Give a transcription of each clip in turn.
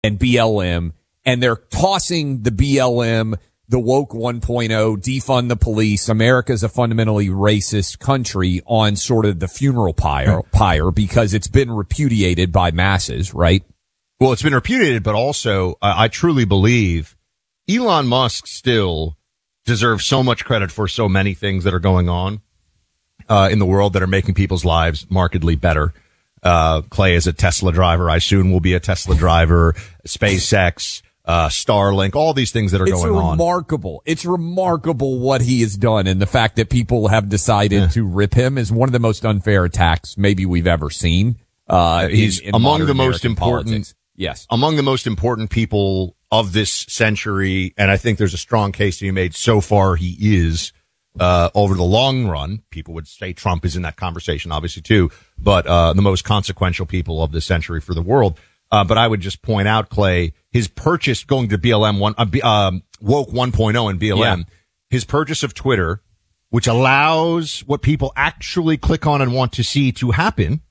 and BLM, and they're tossing the BLM, the woke 1.0, defund the police, America's a fundamentally racist country on sort of the funeral pyre because it's been repudiated by masses, right? Well, it's been repudiated, but also I truly believe Elon Musk still deserves so much credit for so many things that are going on in the world that are making people's lives markedly better. Clay is a Tesla driver. I soon will be a Tesla driver. SpaceX, Starlink, all these things that are going on. It's remarkable what he has done, and the fact that people have decided to rip him is one of the most unfair attacks maybe we've ever seen. He's in among the most American important. politics. Yes, among the most important people of this century, and I think there's a strong case to be made. So far, he is. Over the long run, people would say Trump is in that conversation, obviously too, but the most consequential people of this century for the world. But I would just point out, Clay, his purchase going to BLM woke 1.0 and BLM, his purchase of Twitter, which allows what people actually click on and want to see to happen,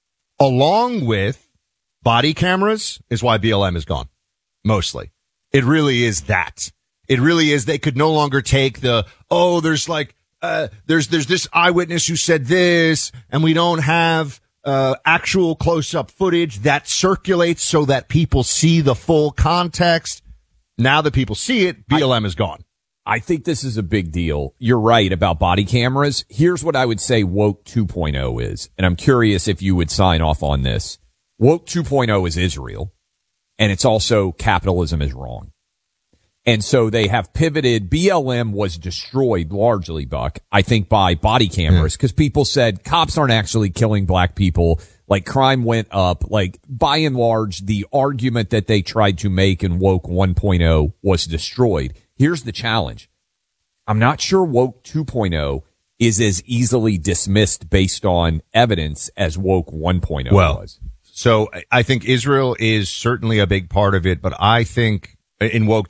along with body cameras, is why BLM is gone. Mostly. It really is that. It really is. They could no longer take there's this eyewitness who said this, and we don't have actual close-up footage that circulates so that people see the full context. Now that people see it, BLM is gone. I think this is a big deal. You're right about body cameras. Here's what I would say woke 2.0 is, and I'm curious if you would sign off on this. Woke 2.0 is Israel, and it's also capitalism is wrong. And so they have pivoted. BLM was destroyed largely, Buck, I think, by body cameras because people said cops aren't actually killing black people. Like crime went up. Like by and large, the argument that they tried to make in woke 1.0 was destroyed. Here's the challenge. I'm not sure woke 2.0 is as easily dismissed based on evidence as woke 1.0 was. So I think Israel is certainly a big part of it, but I think in woke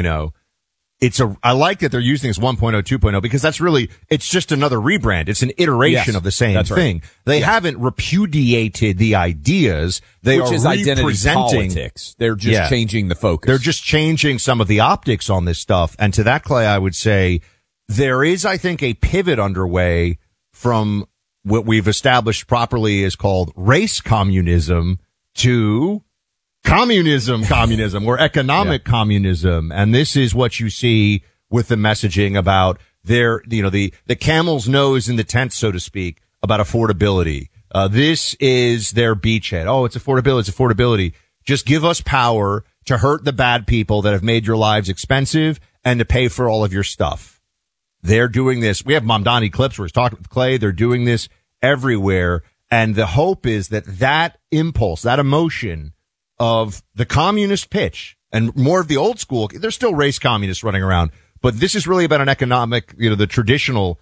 2.0, I like that they're using this 1.0, 2.0 because it's just another rebrand. It's an iteration of the same thing. Right. They haven't repudiated the ideas. Which is identity politics. They're just changing the focus. They're just changing some of the optics on this stuff. And to that, Clay, I would say there is, I think, a pivot underway from what we've established properly is called race communism to communism, or economic communism. And this is what you see with the messaging about the camel's nose in the tent, so to speak, about affordability. This is their beachhead. Oh, it's affordability. Just give us power to hurt the bad people that have made your lives expensive and to pay for all of your stuff. They're doing this. We have Mamdani clips where he's talking with Clay. They're doing this everywhere. And the hope is that impulse, that emotion of the communist pitch and more of the old school, there's still race communists running around, but this is really about an economic, the traditional,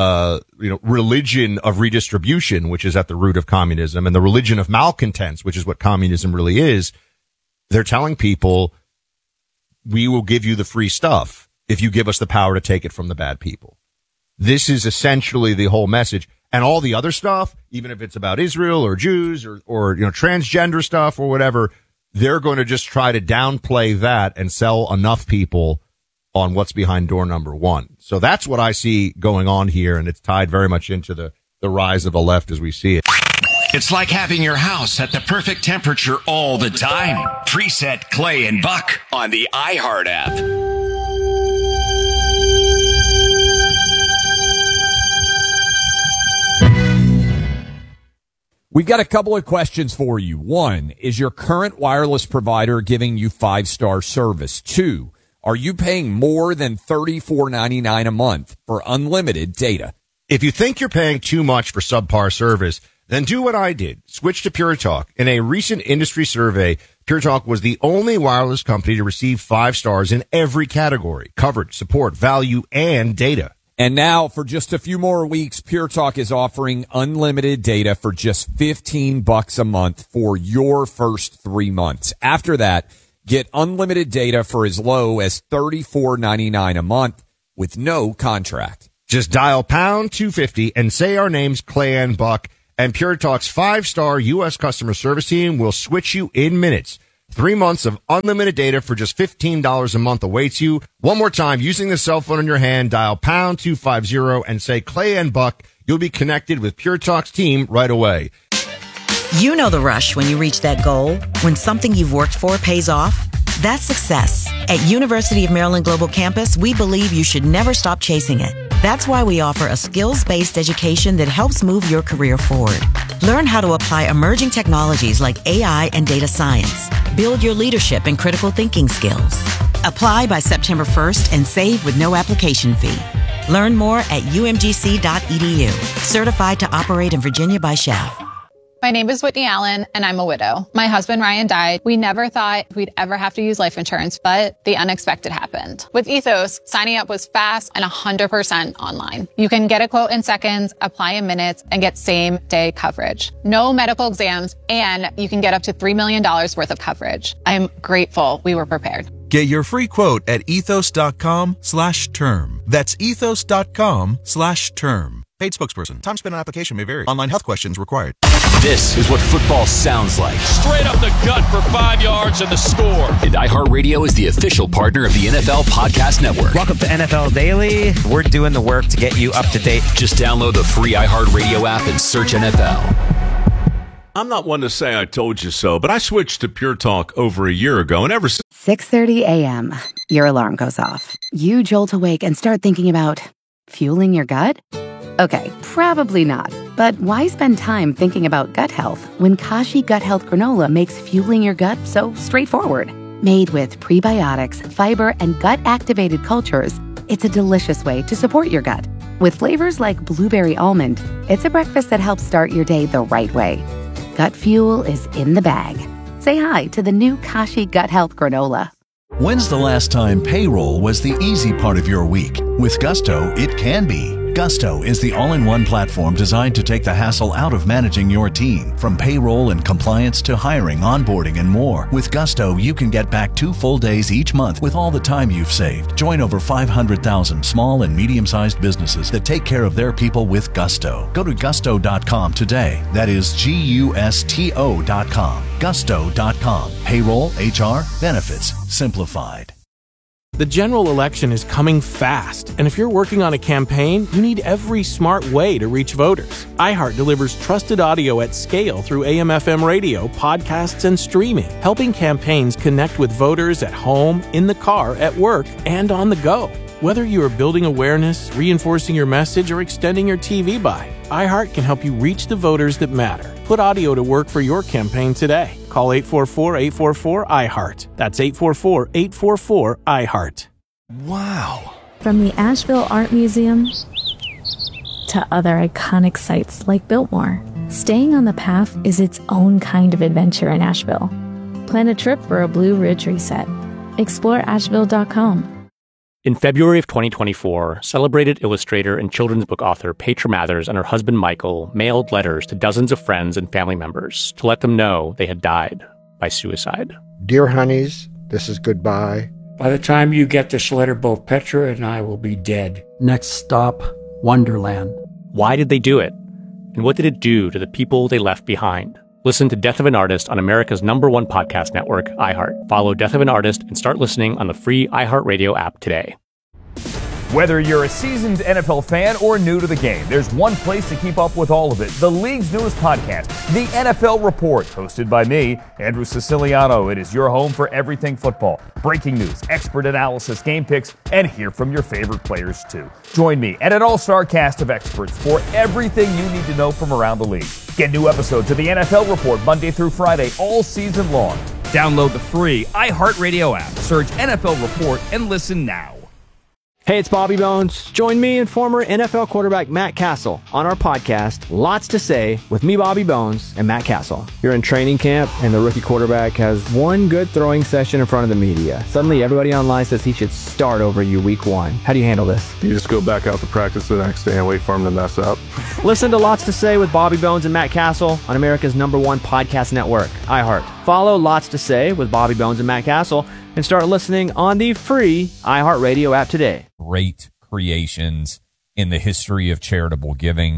religion of redistribution, which is at the root of communism, and the religion of malcontents, which is what communism really is. They're telling people, we will give you the free stuff if you give us the power to take it from the bad people. This is essentially the whole message. And all the other stuff, even if it's about Israel or Jews or transgender stuff or whatever, they're going to just try to downplay that and sell enough people on what's behind door number one. So that's what I see going on here, and it's tied very much into the rise of the left as we see it. It's like having your house at the perfect temperature all the time. Preset Clay and Buck on the iHeart app. We've got a couple of questions for you. One, is your current wireless provider giving you 5-star service? 2, are you paying more than $34.99 a month for unlimited data? If you think you're paying too much for subpar service, then do what I did. Switch to Pure Talk. In a recent industry survey, Pure Talk was the only wireless company to receive 5 stars in every category: coverage, support, value, and data. And now, for just a few more weeks, Pure Talk is offering unlimited data for just $15 a month for your first 3 months. After that, get unlimited data for as low as $34.99 a month with no contract. Just dial pound 250 and say our names, Clay and Buck, and Pure Talk's 5-star U.S. customer service team will switch you in minutes. 3 months of unlimited data for just $15 a month awaits you. One more time, using the cell phone in your hand, dial pound 250 and say Clay and Buck. You'll be connected with Pure Talk's team right away. You know the rush when you reach that goal, when something you've worked for pays off. That's success. At University of Maryland Global Campus, we believe you should never stop chasing it. That's why we offer a skills-based education that helps move your career forward. Learn how to apply emerging technologies like AI and data science. Build your leadership and critical thinking skills. Apply by September 1st and save with no application fee. Learn more at umgc.edu. Certified to operate in Virginia by Chef. My name is Whitney Allen, and I'm a widow. My husband, Ryan, died. We never thought we'd ever have to use life insurance, but the unexpected happened. With Ethos, signing up was fast and 100% online. You can get a quote in seconds, apply in minutes, and get same-day coverage. No medical exams, and you can get up to $3 million worth of coverage. I'm grateful we were prepared. Get your free quote at ethos.com/term. That's ethos.com/term. Paid spokesperson. Time spent on application may vary. Online health questions required. This is what football sounds like. Straight up the gut for 5 yards and the score. And iHeartRadio is the official partner of the NFL Podcast Network. Welcome to NFL Daily. We're doing the work to get you up to date. Just download the free iHeartRadio app and search NFL. I'm not one to say I told you so, but I switched to Pure Talk over a year ago, and ever since 6:30 a.m., your alarm goes off. You jolt awake and start thinking about fueling your gut? Okay, probably not. But why spend time thinking about gut health when Kashi Gut Health Granola makes fueling your gut so straightforward? Made with prebiotics, fiber, and gut-activated cultures, it's a delicious way to support your gut. With flavors like blueberry almond, it's a breakfast that helps start your day the right way. Gut fuel is in the bag. Say hi to the new Kashi Gut Health Granola. When's the last time payroll was the easy part of your week? With Gusto, it can be. Gusto is the all-in-one platform designed to take the hassle out of managing your team. From payroll and compliance to hiring, onboarding, and more. With Gusto, you can get back 2 full days each month with all the time you've saved. Join over 500,000 small and medium-sized businesses that take care of their people with Gusto. Go to gusto.com today. That is GUSTO.com. Gusto.com. Payroll, HR, benefits, simplified. The general election is coming fast, and if you're working on a campaign, you need every smart way to reach voters. iHeart delivers trusted audio at scale through AM/FM radio, podcasts, and streaming, helping campaigns connect with voters at home, in the car, at work, and on the go. Whether you are building awareness, reinforcing your message, or extending your TV buy, iHeart can help you reach the voters that matter. Put audio to work for your campaign today. Call 844-844-iHeart. That's 844-844-iHeart. Wow. From the Asheville Art Museum to other iconic sites like Biltmore, staying on the path is its own kind of adventure in Asheville. Plan a trip for a Blue Ridge reset. Explore Asheville.com. In February of 2024, celebrated illustrator and children's book author Petra Mathers and her husband Michael mailed letters to dozens of friends and family members to let them know they had died by suicide. Dear honeys, this is goodbye. By the time you get this letter, both Petra and I will be dead. Next stop, Wonderland. Why did they do it? And what did it do to the people they left behind? Listen to Death of an Artist on America's #1 podcast network, iHeart. Follow Death of an Artist and start listening on the free iHeartRadio app today. Whether you're a seasoned NFL fan or new to the game, there's one place to keep up with all of it. The league's newest podcast, The NFL Report, hosted by me, Andrew Siciliano. It is your home for everything football. Breaking news, expert analysis, game picks, and hear from your favorite players too. Join me and an all-star cast of experts for everything you need to know from around the league. Get new episodes of The NFL Report Monday through Friday all season long. Download the free iHeartRadio app. Search NFL Report and listen now. Hey, it's Bobby Bones. Join me and former NFL quarterback Matt Castle on our podcast, Lots to Say, with me, Bobby Bones, and Matt Castle. You're in training camp, and the rookie quarterback has one good throwing session in front of the media. Suddenly, everybody online says he should start over you week 1. How do you handle this? You just go back out to practice the next day and wait for him to mess up. Listen to Lots to Say with Bobby Bones and Matt Castle on America's #1 podcast network, iHeart. Follow Lots to Say with Bobby Bones and Matt Castle and start listening on the free iHeartRadio app today. Great creations in the history of charitable giving.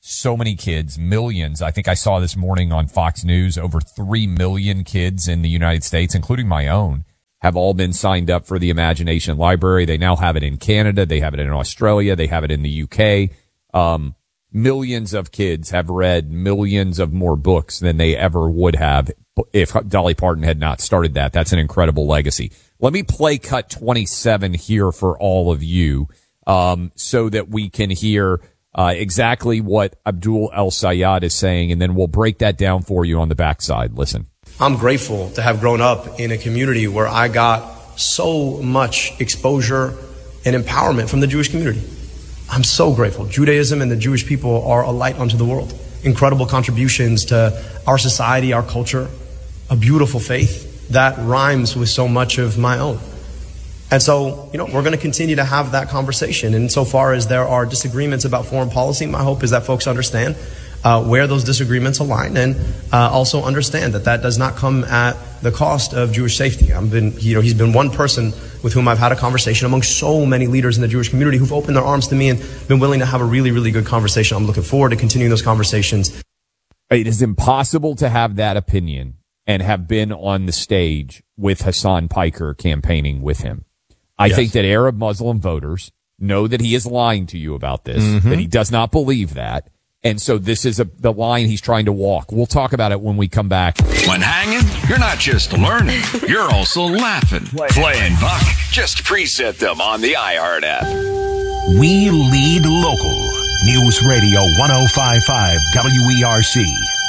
so many kids, millions. I think I saw this morning on Fox News, over 3 million kids in the United States, including my own, have all been signed up for the Imagination Library. They now have it in Canada. They have it in Australia. They have it in the UK. Millions of kids have read millions of more books than they ever would have if Dolly Parton had not started that. That's an incredible legacy. Let me play cut 27 here for all of you, so that we can hear exactly what Abdul El Sayed is saying, and then we'll break that down for you on the backside. Listen. I'm grateful to have grown up in a community where I got so much exposure and empowerment from the Jewish community. I'm so grateful. Judaism and the Jewish people are a light unto the world. Incredible contributions to our society, our culture, a beautiful faith that rhymes with so much of my own. And so, we're going to continue to have that conversation. And insofar as there are disagreements about foreign policy, my hope is that folks understand where those disagreements align, and also understand that does not come at the cost of Jewish safety. He's been one person with whom I've had a conversation among so many leaders in the Jewish community who've opened their arms to me and been willing to have a really, really good conversation. I'm looking forward to continuing those conversations. It is impossible to have that opinion and have been on the stage with Hassan Piker campaigning with him. I think that Arab Muslim voters know that he is lying to you about this, that he does not believe that. And so this is the line he's trying to walk. We'll talk about it when we come back. When hanging, you're not just learning, you're also laughing. Clay and Buck, just preset them on the iHeart app. We lead local. News Radio 105.5 WERC.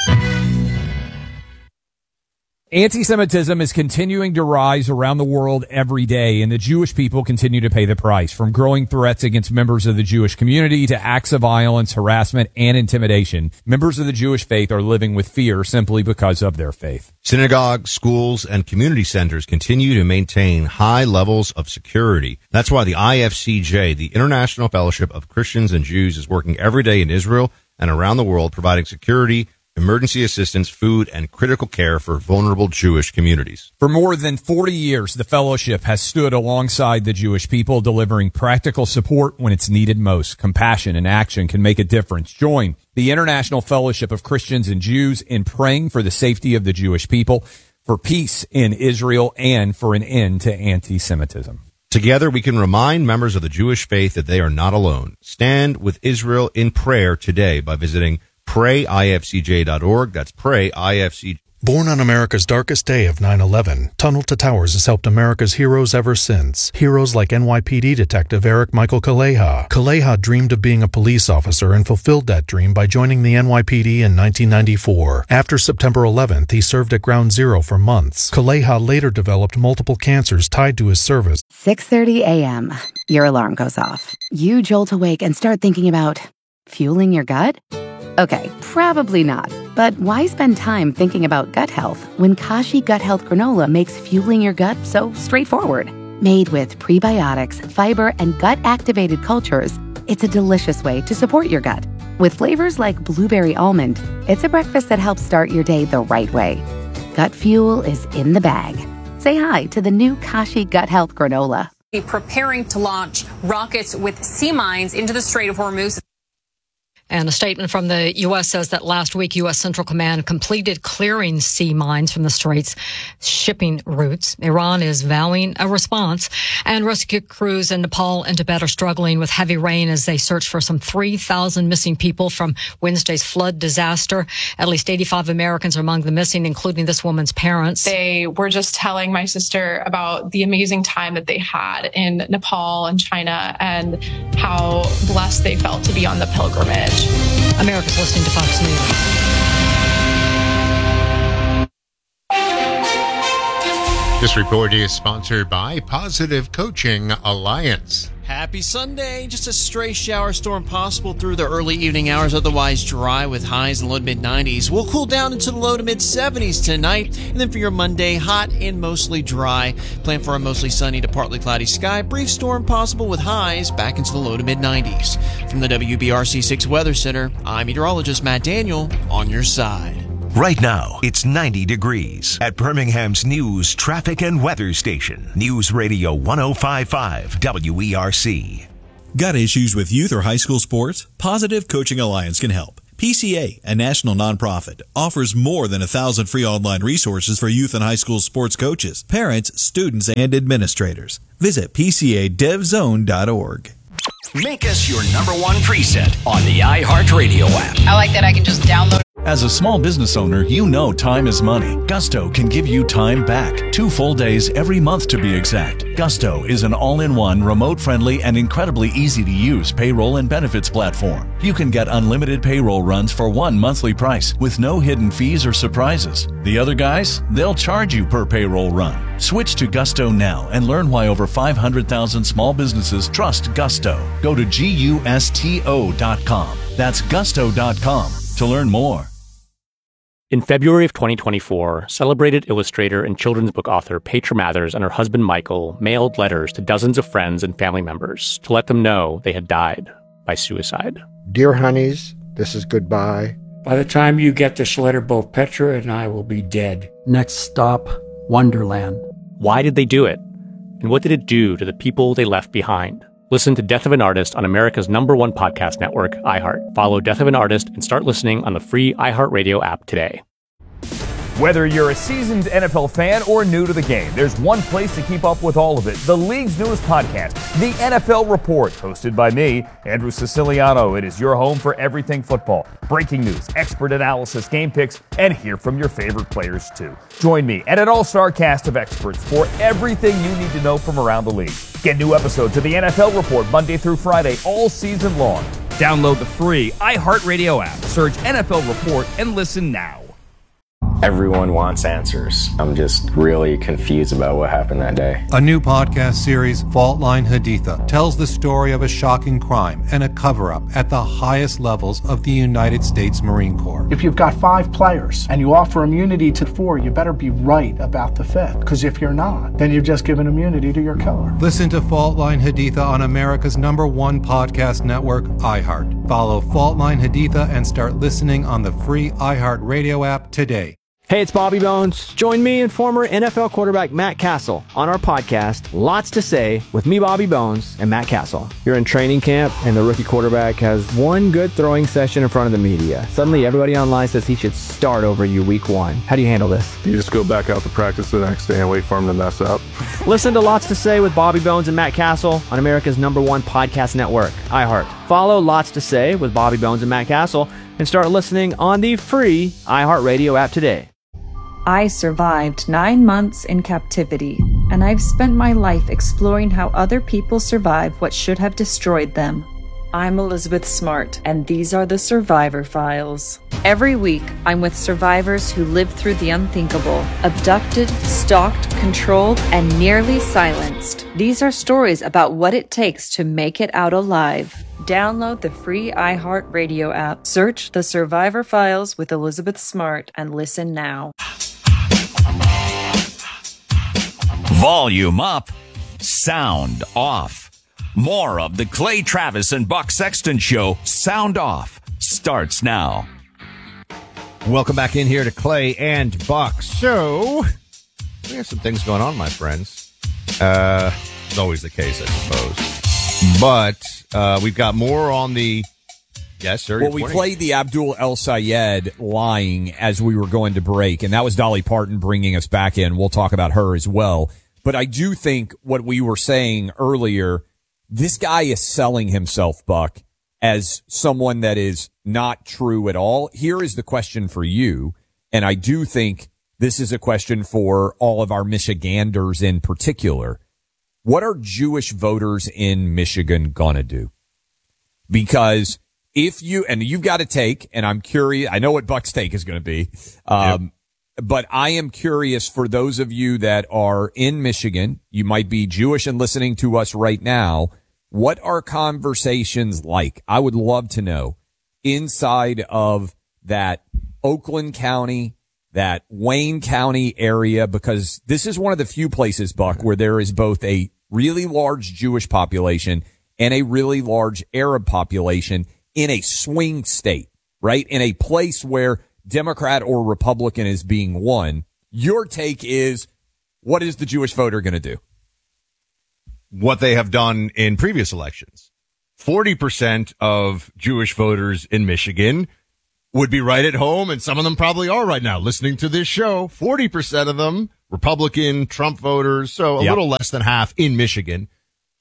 Anti-Semitism is continuing to rise around the world every day, and the Jewish people continue to pay the price, from growing threats against members of the Jewish community to acts of violence, harassment, and intimidation. Members of the Jewish faith are living with fear simply because of their faith. Synagogues, schools, and community centers continue to maintain high levels of security. That's why the IFCJ, the International Fellowship of Christians and Jews, is working every day in Israel and around the world, providing security, emergency assistance, food, and critical care for vulnerable Jewish communities. For more than 40 years, the fellowship has stood alongside the Jewish people, delivering practical support when it's needed most. Compassion and action can make a difference. Join the International Fellowship of Christians and Jews in praying for the safety of the Jewish people, for peace in Israel, and for an end to anti-Semitism. Together, we can remind members of the Jewish faith that they are not alone. Stand with Israel in prayer today by visiting PrayIFCJ.org. That's PrayIFCJ. Born on America's darkest day of 9/11, Tunnel to Towers has helped America's heroes ever since. Heroes like NYPD Detective Eric Michael Kaleha. Kaleha dreamed of being a police officer and fulfilled that dream by joining the NYPD in 1994. After September 11th, he served at Ground Zero for months. Kaleha later developed multiple cancers tied to his service. 6:30 a.m. Your alarm goes off. You jolt awake and start thinking about fueling your gut? Okay, probably not. But why spend time thinking about gut health when Kashi Gut Health Granola makes fueling your gut so straightforward? Made with prebiotics, fiber, and gut-activated cultures, it's a delicious way to support your gut. With flavors like blueberry almond, it's a breakfast that helps start your day the right way. Gut fuel is in the bag. Say hi to the new Kashi Gut Health Granola. Preparing to launch rockets with sea mines into the Strait of Hormuz. And a statement from the U.S. says that last week, U.S. Central Command completed clearing sea mines from the Strait's shipping routes. Iran is vowing a response, and rescue crews in Nepal and Tibet are struggling with heavy rain as they search for some 3,000 missing people from Wednesday's flood disaster. At least 85 Americans are among the missing, including this woman's parents. They were just telling my sister about the amazing time that they had in Nepal and China and how blessed they felt to be on the pilgrimage. America's listening to Fox News. This report is sponsored by Positive Coaching Alliance. Happy Sunday. Just a stray shower storm possible through the early evening hours, otherwise dry with highs in the low to mid-90s. We'll cool down into the low to mid-70s tonight. And then for your Monday, hot and mostly dry. Plan for a mostly sunny to partly cloudy sky. Brief storm possible with highs back into the low to mid-90s. From the WBRC 6 Weather Center, I'm meteorologist Matt Daniel on your side. Right now, it's 90 degrees at Birmingham's news, traffic, and weather station. News Radio 105.5 WERC. Got issues with youth or high school sports? Positive Coaching Alliance can help. PCA, a national nonprofit, offers more than 1,000 free online resources for youth and high school sports coaches, parents, students, and administrators. Visit PCADevZone.org. Make us your number one preset on the iHeartRadio app. I like that I can just download. As a small business owner, you know time is money. Gusto can give you time back. 2 full days every month to be exact. Gusto is an all-in-one, remote-friendly, and incredibly easy-to-use payroll and benefits platform. You can get unlimited payroll runs for one monthly price with no hidden fees or surprises. The other guys, they'll charge you per payroll run. Switch to Gusto now and learn why over 500,000 small businesses trust Gusto. Go to GUSTO.com. That's Gusto.com to learn more. In February of 2024, celebrated illustrator and children's book author Petra Mathers and her husband Michael mailed letters to dozens of friends and family members to let them know they had died by suicide. Dear honeys, this is goodbye. By the time you get this letter, both Petra and I will be dead. Next stop, Wonderland. Why did they do it? And what did it do to the people they left behind? Listen to Death of an Artist on America's #1 podcast network, iHeart. Follow Death of an Artist and start listening on the free iHeartRadio app today. Whether you're a seasoned NFL fan or new to the game, there's one place to keep up with all of it. The league's newest podcast, The NFL Report, hosted by me, Andrew Siciliano. It is your home for everything football. Breaking news, expert analysis, game picks, and hear from your favorite players too. Join me and an all-star cast of experts for everything you need to know from around the league. Get new episodes of The NFL Report Monday through Friday all season long. Download the free iHeartRadio app. Search NFL Report and listen now. Everyone wants answers. I'm just really confused about what happened that day. A new podcast series, Fault Line Haditha, tells the story of a shocking crime and a cover-up at the highest levels of the United States Marine Corps. If you've got 5 players and you offer immunity to 4, you better be right about the 5th. Because if you're not, then you've just given immunity to your killer. Listen to Fault Line Haditha on America's #1 podcast network, iHeart. Follow Fault Line Haditha and start listening on the free iHeartRadio app today. Hey, it's Bobby Bones. Join me and former NFL quarterback Matt Castle on our podcast, Lots to Say, with me, Bobby Bones, and Matt Castle. You're in training camp, and the rookie quarterback has one good throwing session in front of the media. Suddenly, everybody online says he should start over you week 1. How do you handle this? You just go back out to practice the next day and wait for him to mess up. Listen to Lots to Say with Bobby Bones and Matt Castle on America's #1 podcast network, iHeart. Follow Lots to Say with Bobby Bones and Matt Castle and start listening on the free iHeartRadio app today. I survived 9 months in captivity, and I've spent my life exploring how other people survive what should have destroyed them. I'm Elizabeth Smart, and these are the Survivor Files. Every week, I'm with survivors who lived through the unthinkable, abducted, stalked, controlled, and nearly silenced. These are stories about what it takes to make it out alive. Download the free iHeartRadio app, search The Survivor Files with Elizabeth Smart, and listen now. Volume up, sound off. More of the Clay Travis and Buck Sexton Show, Sound Off, starts now. Welcome back in here to Clay and Buck. So, we have some things going on, my friends. It's always the case, I suppose. But we've got more on the... Yes, sir. Well, we played the Abdul El Sayed lying as we were going to break, and that was Dolly Parton bringing us back in. We'll talk about her as well. But I do think what we were saying earlier, this guy is selling himself, Buck, as someone that is not true at all. Here is the question for you, and I do think this is a question for all of our Michiganders in particular. What are Jewish voters in Michigan gonna do? Because if you, and you've got a take, and I'm curious, I know what Buck's take is going to be, but I am curious for those of you that are in Michigan, you might be Jewish and listening to us right now, what are conversations like? I would love to know inside of that Oakland County, that Wayne County area, because this is one of the few places, Buck, where there is both a really large Jewish population and a really large Arab population in a swing state, right? In a place where Democrat or Republican is being won. Your take is, what is the Jewish voter going to do? What they have done in previous elections. 40% of Jewish voters in Michigan would be right at home, and some of them probably are right now listening to this show. 40% of them, Republican, Trump voters, so a little less than half in Michigan.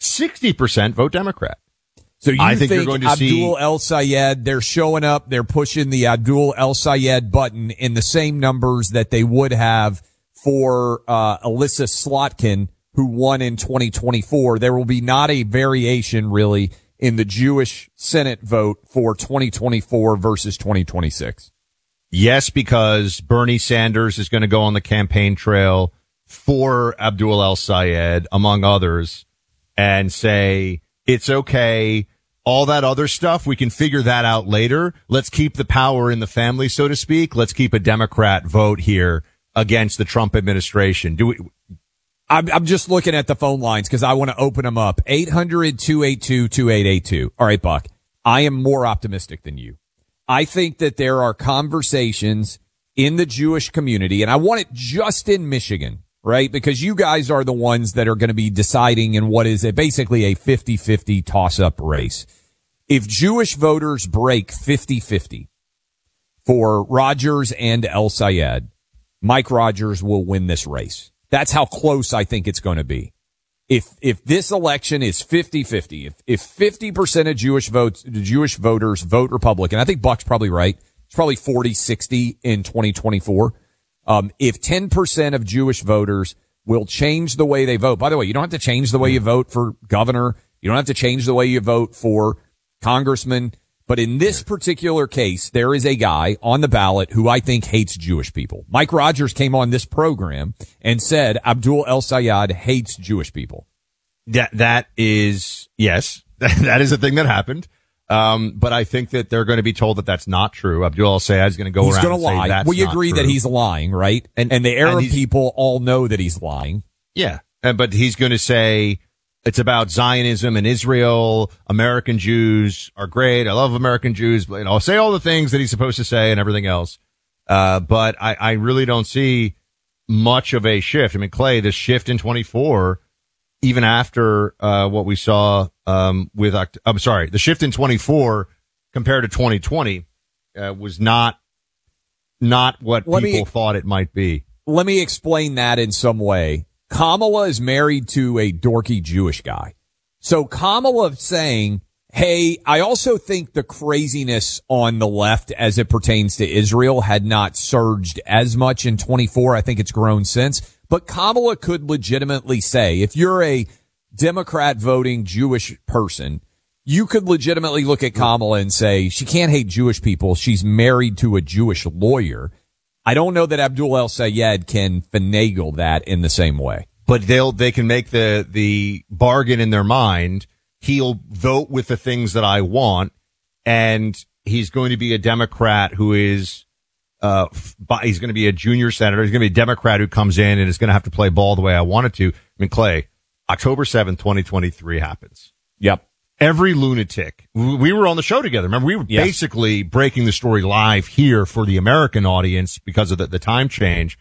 60% vote Democrat. So you think you're going to Abdul El Sayed, they're showing up, they're pushing the Abdul El Sayed button in the same numbers that they would have for Alyssa Slotkin, who won in 2024. There will be not a variation, really, in the Jewish Senate vote for 2024 versus 2026. Yes, because Bernie Sanders is going to go on the campaign trail for Abdul El Sayed, among others, and say, it's okay. All that other stuff, we can figure that out later. Let's keep the power in the family, so to speak. Let's keep a Democrat vote here against the Trump administration. I'm just looking at the phone lines because I want to open them up. 800-282-2882. All right, Buck. I am more optimistic than you. I think that there are conversations in the Jewish community, and I want it just in Michigan, right? Because you guys are the ones that are going to be deciding in what is basically a 50-50 toss-up race. If Jewish voters break 50-50 for Rogers and El Sayed, Mike Rogers will win this race. That's how close I think it's going to be. If this election is 50-50, if 50% of Jewish voters vote Republican, I think Buck's probably right. It's probably 40-60 in 2024. If 10% of Jewish voters will change the way they vote, by the way, you don't have to change the way you vote for governor. You don't have to change the way you vote for congressman. But in this particular case, there is a guy on the ballot who I think hates Jewish people. Mike Rogers came on this program and said Abdul El Sayed hates Jewish people. That is, yes, that is a thing that happened. But I think that they're going to be told that that's not true. Abdul El Sayed is going to go around and say that's We agree that he's lying, right? And the Arab people all know that he's lying. Yeah. But he's going to say it's about Zionism and Israel. American Jews are great. I love American Jews. I'll say all the things that he's supposed to say and everything else. But I really don't see much of a shift. I mean, Clay, this shift in 24, even after what we saw the shift in 24 compared to 2020 was not what people thought it might be. Let me explain that in some way. Kamala is married to a dorky Jewish guy. So Kamala saying, hey, I also think the craziness on the left as it pertains to Israel had not surged as much in 24. I think it's grown since. But Kamala could legitimately say, if you're a Democrat voting Jewish person, you could legitimately look at Kamala and say, she can't hate Jewish people. She's married to a Jewish lawyer. I don't know that Abdul El Sayed can finagle that in the same way. But they can make the bargain in their mind. He'll vote with the things that I want, and he's going to be a Democrat who is he's going to be a junior senator. He's going to be a Democrat who comes in and is going to have to play ball the way I want it to. I mean, Clay, October 7th, 2023 happens. Yep. Every lunatic. We were on the show together. Remember, we were basically breaking the story live here for the American audience because of the time change.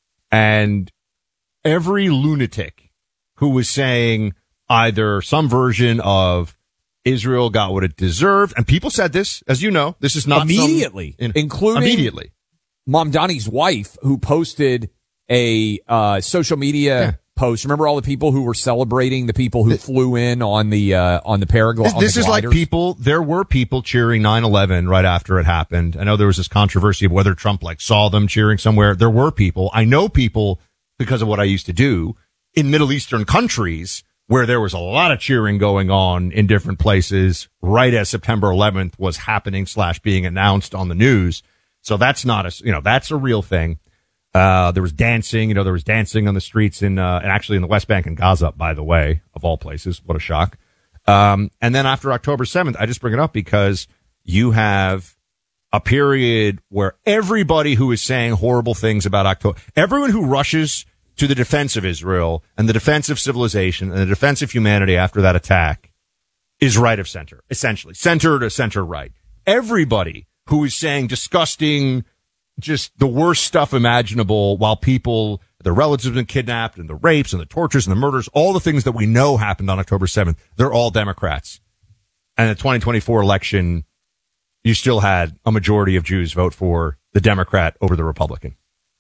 And every lunatic who was saying either some version of Israel got what it deserved, and people said this, as you know, this is not including immediately. Mamdani's wife, who posted a social media post. Remember all the people who were celebrating the people who flew in on the paragliders? This is like there were people cheering 9/11 right after it happened. I know there was this controversy of whether Trump saw them cheering somewhere. There were people. I know people because of what I used to do in Middle Eastern countries where there was a lot of cheering going on in different places right as September 11th was happening / being announced on the news. So that's that's a real thing. There was dancing, there was dancing on the streets and actually in the West Bank and Gaza, by the way, of all places. What a shock. And then after October 7th, I just bring it up because you have a period where everybody who is saying horrible things about October, everyone who rushes to the defense of Israel and the defense of civilization and the defense of humanity after that attack is right of center, essentially. Center to center right. Everybody who is saying disgusting, just the worst stuff imaginable while people, their relatives have been kidnapped and the rapes and the tortures and the murders, all the things that we know happened on October 7th, they're all Democrats. And the 2024 election you still had a majority of Jews vote for the Democrat over the Republican.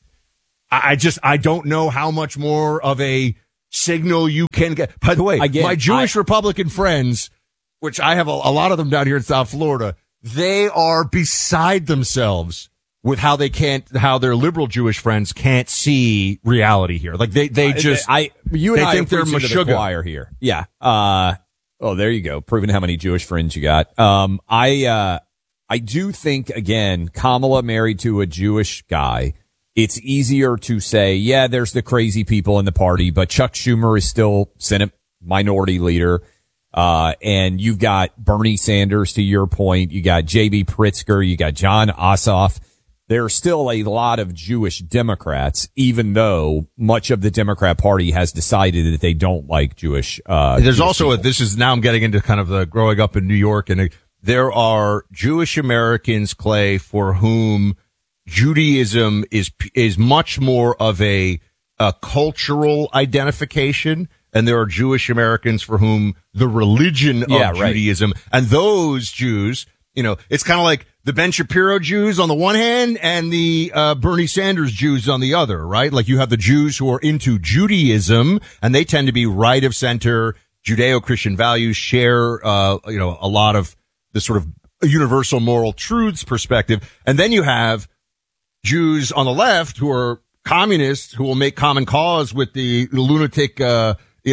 I don't know how much more of a signal you can get. By the way, my Jewish Republican friends, which I have a lot of them down here in South Florida, they are beside themselves with how their liberal Jewish friends can't see reality here. Like they think they're Meshuggah here. Yeah. Oh, there you go. Proving how many Jewish friends you got. I do think, again, Kamala married to a Jewish guy. It's easier to say, yeah, there's the crazy people in the party, but Chuck Schumer is still Senate minority leader. And you've got Bernie Sanders, to your point. You got J.B. Pritzker. You got John Ossoff. There are still a lot of Jewish Democrats, even though much of the Democrat Party has decided that they don't like Jewish. There's Jewish also people. Now I'm getting into kind of the growing up in New York, and there are Jewish Americans, Clay, for whom Judaism is much more of a cultural identification, and there are Jewish Americans for whom the religion of Judaism, and those Jews, it's kind of like the Ben Shapiro Jews on the one hand and the Bernie Sanders Jews on the other, right? Like you have the Jews who are into Judaism, and they tend to be right of center, Judeo-Christian values, share a lot of the sort of universal moral truths perspective, and then you have Jews on the left who are communists who will make common cause with the lunatic, the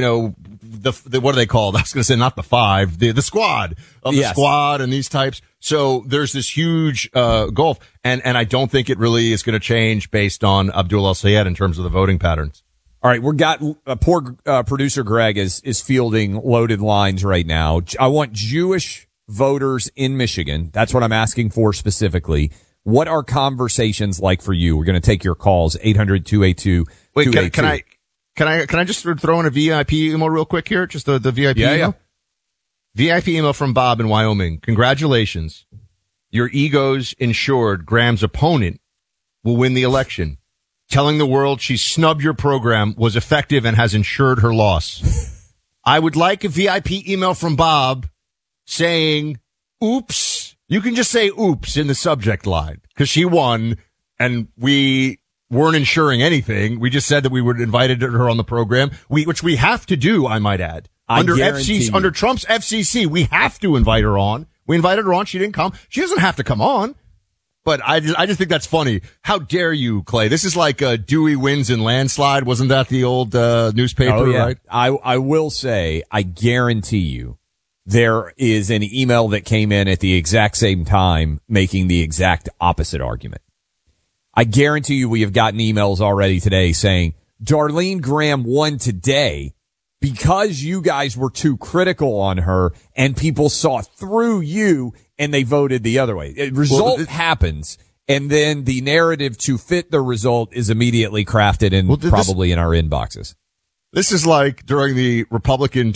what are they called? I was going to say not the five, the squad of the squad and these types. So there's this huge gulf, and I don't think it really is going to change based on Abdul El-Sayed in terms of the voting patterns. All right, poor producer Greg is fielding loaded lines right now. I want Jewish voters in Michigan. That's what I'm asking for specifically. What are conversations like for you? We're going to take your calls, 800-282-282. Wait, can I just throw in a VIP email real quick here? Just the VIP email? Yeah. VIP email from Bob in Wyoming. Congratulations. Your ego's insured. Graham's opponent will win the election. Telling the world she snubbed your program was effective and has insured her loss. I would like a VIP email from Bob saying, oops. You can just say oops in the subject line because she won and we weren't insuring anything. We just said that we would invited her on the program, which we have to do, I might add. Under Trump's FCC, we have to invite her on. We invited her on. She didn't come. She doesn't have to come on. But I just think that's funny. How dare you, Clay? This is like Dewey wins in landslide. Wasn't that the old newspaper, right? I will say, I guarantee you, there is an email that came in at the exact same time making the exact opposite argument. I guarantee you we have gotten emails already today saying Darlene Graham won today because you guys were too critical on her and people saw through you and they voted the other way. The result happens, and then the narrative to fit the result is immediately crafted and probably in our inboxes. This is like during the Republican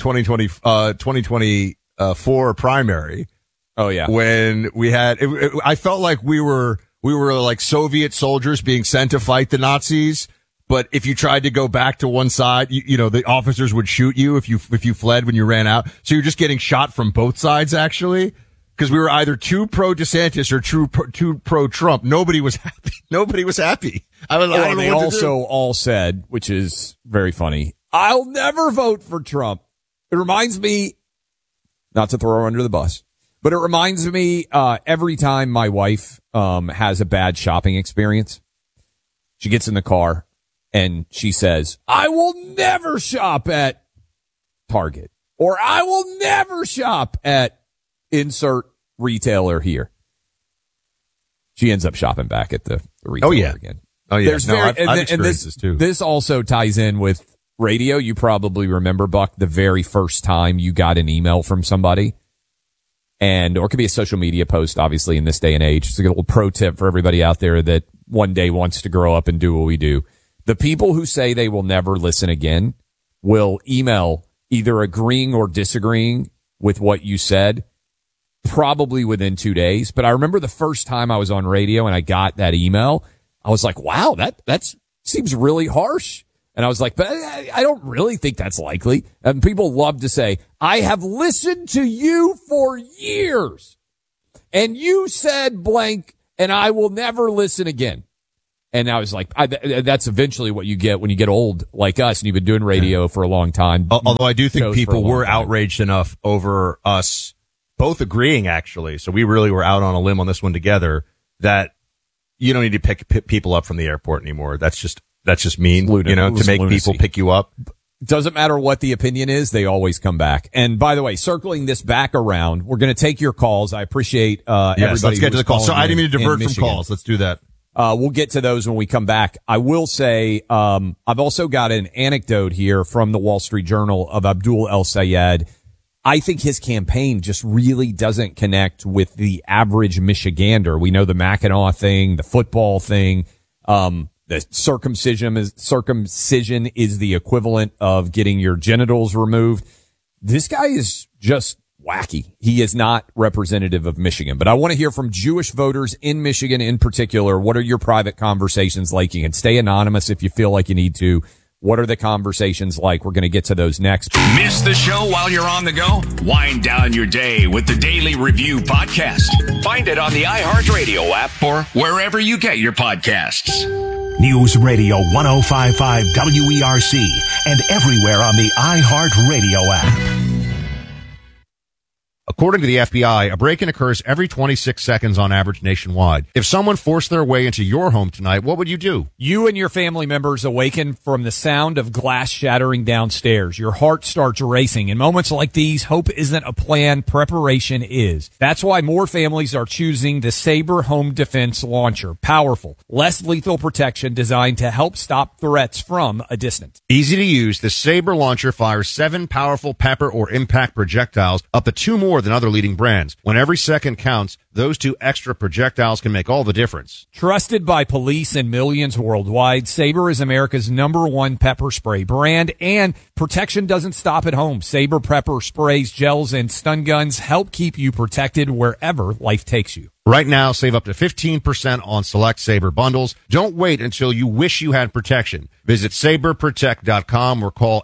2024 primary. Oh yeah. When we had, I felt like we were like Soviet soldiers being sent to fight the Nazis. But if you tried to go back to one side, the officers would shoot you if you fled when you ran out. So you're just getting shot from both sides, actually. Because we were either too pro DeSantis or too pro Trump. Nobody was happy. They also all said, which is very funny, I'll never vote for Trump. It reminds me, not to throw her under the bus, but it reminds me every time my wife has a bad shopping experience, she gets in the car and she says, I will never shop at Target, or I will never shop at insert retailer here. She ends up shopping back at the retailer again. Oh yeah. I've experienced this too. This also ties in with radio. You probably remember, Buck, the very first time you got an email from somebody, or it could be a social media post, obviously, in this day and age. It's a little pro tip for everybody out there that one day wants to grow up and do what we do. The people who say they will never listen again will email either agreeing or disagreeing with what you said, probably within 2 days. But I remember the first time I was on radio and I got that email, I was like, wow, that seems really harsh. And I was like, but I don't really think that's likely. And people love to say, I have listened to you for years. and you said blank, and I will never listen again. And I was like, that's eventually what you get when you get old like us and you've been doing radio for a long time. Although I do think people were outraged enough over us both agreeing, actually. So we really were out on a limb on this one together that you don't need to pick people up from the airport anymore. That's just mean, to make people pick you up. Doesn't matter what the opinion is, they always come back. And by the way, circling this back around, we're going to take your calls. I appreciate everybody. Let's get to the calls. So I didn't mean to divert from Michigan. calls. Let's do that. We'll get to those when we come back. I will say, I've also got an anecdote here from the Wall Street Journal of Abdul El Sayed. I think his campaign just really doesn't connect with the average Michigander. We know the Mackinac thing, the football thing, the circumcision is the equivalent of getting your genitals removed. This guy is just wacky. He is not representative of Michigan, but I want to hear from Jewish voters in Michigan in particular. What are your private conversations like? You can stay anonymous if you feel like you need to. What are the conversations like? We're going to get to those next. Miss the show while you're on the go? Wind down your day with the Daily Review podcast. Find it on the iHeartRadio app or wherever you get your podcasts. News Radio 105.5 WERC and everywhere on the iHeartRadio app. According to the FBI, a break-in occurs every 26 seconds on average nationwide. If someone forced their way into your home tonight, what would you do? You and your family members awaken from the sound of glass shattering downstairs. Your heart starts racing. In moments like these, hope isn't a plan, preparation is. That's why more families are choosing the Sabre Home Defense Launcher. Powerful, less lethal protection designed to help stop threats from a distance. Easy to use, the Sabre launcher fires 7 powerful pepper or impact projectiles, up to 2 more than other leading brands. When every second counts, those 2 extra projectiles can make all the difference. Trusted by police and millions worldwide, Sabre is America's #1 pepper spray brand, and protection doesn't stop at home. Sabre pepper sprays, gels, and stun guns help keep you protected wherever life takes you. Right now, save up to 15% on select Sabre bundles. Don't wait until you wish you had protection. Visit SabreProtect.com or call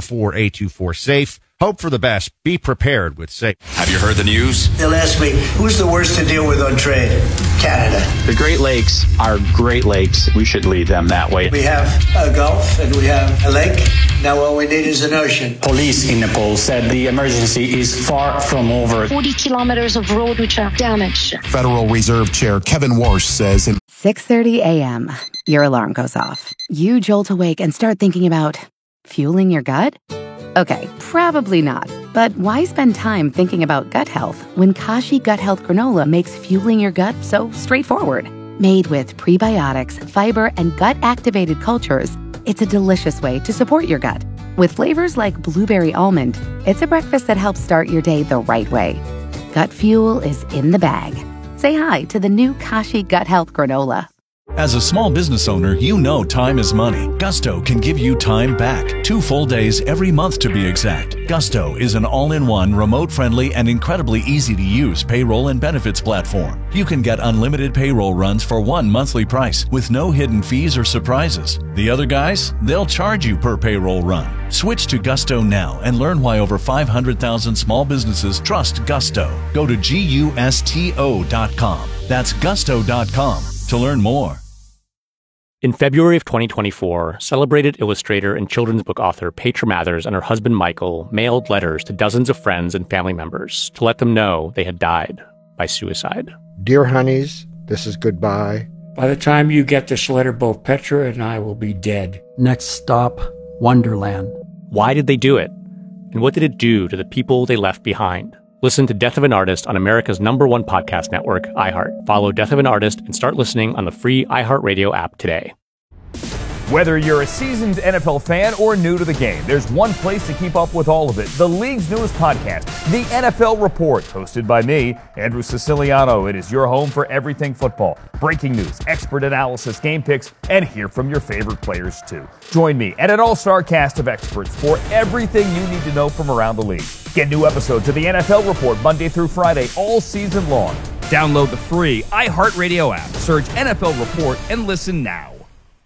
844-824-SAFE. Hope for the best. Be prepared with Sabre. Have you heard the news? They'll ask me, who's the worst to deal with on trade? Canada. The Great Lakes are Great Lakes. We should lead them that way. We have a Gulf and we have a lake. Now all we need is an ocean. Police in Nepal said the emergency is far from over. 40 kilometers of road which are damaged. Federal Reserve Chair Kevin Warsh says in 6:30 a.m., your alarm goes off. You jolt awake and start thinking about fueling your gut? Okay, probably not. But why spend time thinking about gut health when Kashi Gut Health Granola makes fueling your gut so straightforward? Made with prebiotics, fiber, and gut-activated cultures, it's a delicious way to support your gut. With flavors like blueberry almond, it's a breakfast that helps start your day the right way. Gut fuel is in the bag. Say hi to the new Kashi Gut Health Granola. As a small business owner, you know time is money. Gusto can give you time back. 2 full days every month to be exact. Gusto is an all-in-one, remote-friendly, and incredibly easy-to-use payroll and benefits platform. You can get unlimited payroll runs for one monthly price with no hidden fees or surprises. The other guys, they'll charge you per payroll run. Switch to Gusto now and learn why over 500,000 small businesses trust Gusto. Go to GUSTO.com. That's Gusto.com to learn more. In February of 2024, celebrated illustrator and children's book author Petra Mathers and her husband Michael mailed letters to dozens of friends and family members to let them know they had died by suicide. Dear honeys, this is goodbye. By the time you get this letter, both Petra and I will be dead. Next stop, Wonderland. Why did they do it? And what did it do to the people they left behind? Listen to Death of an Artist on America's #1 podcast network, iHeart. Follow Death of an Artist and start listening on the free iHeartRadio app today. Whether you're a seasoned NFL fan or new to the game, there's one place to keep up with all of it. The league's newest podcast, The NFL Report, hosted by me, Andrew Siciliano. It is your home for everything football. Breaking news, expert analysis, game picks, and hear from your favorite players too. Join me and an all-star cast of experts for everything you need to know from around the league. Get new episodes of The NFL Report Monday through Friday all season long. Download the free iHeartRadio app, search NFL Report, and listen now.